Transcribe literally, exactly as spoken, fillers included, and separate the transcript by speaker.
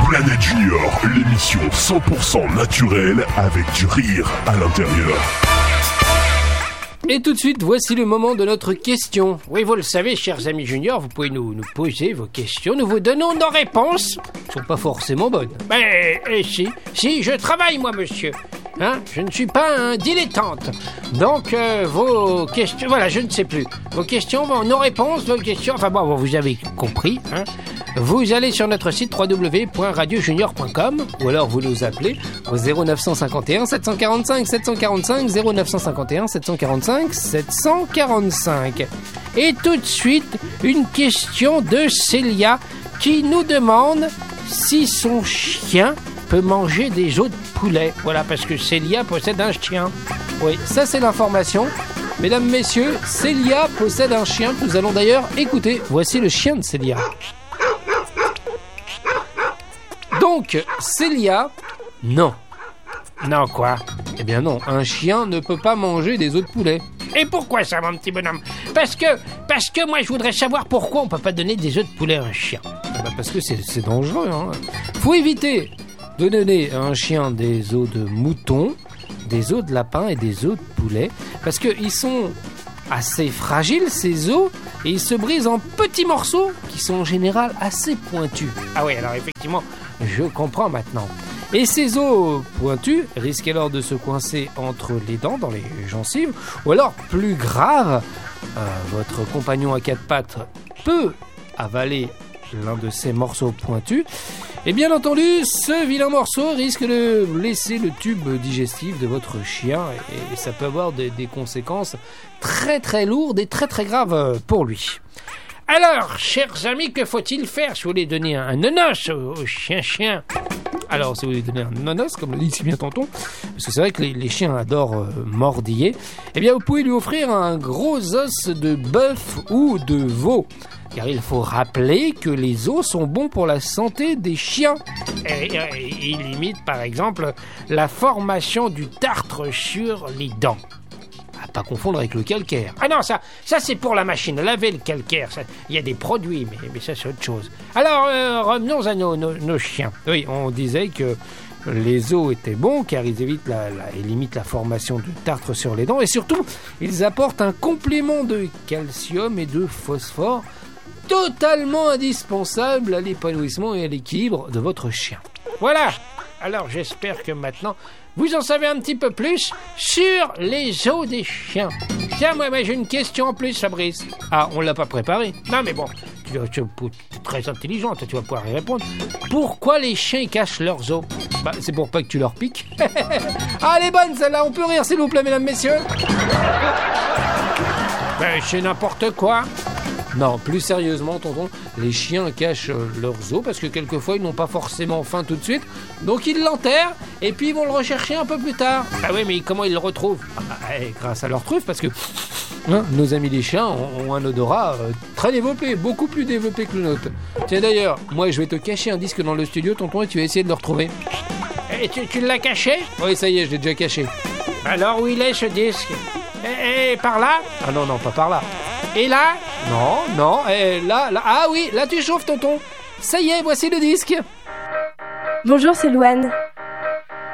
Speaker 1: Planète Junior, l'émission cent pour cent naturelle avec du rire à l'intérieur.
Speaker 2: Et tout de suite, voici le moment de notre question. Oui, vous le savez, chers amis juniors, vous pouvez nous, nous poser vos questions. Nous vous donnons nos réponses. Elles ne sont pas forcément bonnes. Mais eh, si, si, je travaille, moi, monsieur. Hein, je ne suis pas un dilettante. Donc, euh, vos questions... Voilà, je ne sais plus. Vos questions, vos, nos réponses, vos questions... Enfin bon, vous avez compris. Hein. Vous allez sur notre site w w w point radio junior point com ou alors vous nous appelez au zéro neuf cent cinquante et un sept cent quarante-cinq sept cent quarante-cinq zéro neuf cent cinquante et un sept cent quarante-cinq sept cent quarante-cinq. Et tout de suite, une question de Célia qui nous demande si son chien peut manger des os de poulet. Voilà, parce que Célia possède un chien. Oui, ça c'est l'information. Mesdames, messieurs, Célia possède un chien que nous allons d'ailleurs écouter. Voici le chien de Célia. Donc, Célia, non. Non, quoi ? Eh bien non, un chien ne peut pas manger des os de poulet. Et pourquoi ça, mon petit bonhomme ? Parce que, parce que moi, je voudrais savoir pourquoi on peut pas donner des os de poulet à un chien. Eh ben parce que c'est, c'est dangereux, hein. Faut éviter de donner à un chien des os de mouton, des os de lapin et des os de poulet, parce qu'ils sont assez fragiles, ces os, et ils se brisent en petits morceaux qui sont en général assez pointus. Ah oui, alors effectivement, je comprends maintenant. Et ces os pointus risquent alors de se coincer entre les dents, dans les gencives, ou alors, plus grave, euh, votre compagnon à quatre pattes peut avaler l'un de ces morceaux pointus. Et bien entendu, ce vilain morceau risque de blesser le tube digestif de votre chien et ça peut avoir des, des conséquences très très lourdes et très très graves pour lui. Alors, chers amis, que faut-il faire si vous voulez donner un nonos au, au chien-chien ? Alors, si vous voulez donner un nonos, comme le dit si bien tonton, parce que c'est vrai que les, les chiens adorent euh, mordiller, eh bien vous pouvez lui offrir un gros os de bœuf ou de veau. Car il faut rappeler que les os sont bons pour la santé des chiens. Et, et, ils limitent par exemple la formation du tartre sur les dents. À pas confondre avec le calcaire. Ah non, ça, ça c'est pour la machine à laver le calcaire. Il y a des produits, mais, mais ça c'est autre chose. Alors euh, revenons à nos, nos, nos chiens. Oui, on disait que les os étaient bons car ils évitent la, la, ils limitent la formation du tartre sur les dents et surtout ils apportent un complément de calcium et de phosphore totalement indispensable à l'épanouissement et à l'équilibre de votre chien. Voilà. Alors j'espère que maintenant vous en savez un petit peu plus sur les os des chiens. Tiens, moi, moi j'ai une question en plus, Fabrice. Ah, on l'a pas préparé. Non mais bon, tu, tu, tu es très intelligent, tu vas pouvoir y répondre. Pourquoi les chiens cachent leurs os ? Bah, c'est pour pas que tu leur piques. Ah, elle est bonne celle-là, on peut rire s'il vous plaît, mesdames, messieurs. Ben, c'est n'importe quoi. Non, plus sérieusement, tonton, les chiens cachent euh, leurs os parce que quelquefois ils n'ont pas forcément faim tout de suite, donc ils l'enterrent et puis ils vont le rechercher un peu plus tard. Ah oui, mais comment ils le retrouvent ? Ah, eh, grâce à leur truffe, parce que hein, nos amis les chiens ont, ont un odorat euh, très développé, beaucoup plus développé que le nôtre. Tiens d'ailleurs, moi je vais te cacher un disque dans le studio, tonton, et tu vas essayer de le retrouver. Et tu, tu l'as caché ? Oui, ça y est, je l'ai déjà caché. Alors où il est ce disque ? Et, et par là ? Ah non, non, pas par là. Et là ? Non, non, et là, là, ah oui, là tu chauffes tonton. Ça y est, voici le disque.
Speaker 3: Bonjour, c'est Louane.